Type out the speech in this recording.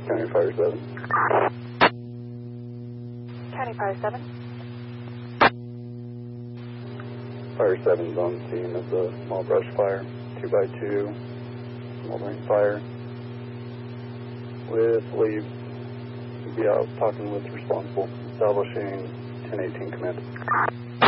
County Fire 7. County Fire 7. Fire 7's on scene of the small brush fire, 2x2, smoldering fire. With leave, be out talking with responsible, establishing 1018 command.